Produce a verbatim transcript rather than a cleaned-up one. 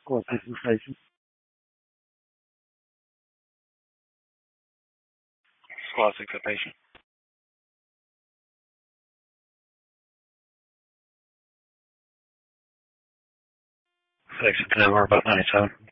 Squad six station. Squad six station. Six to ten, we're about ninety-seven.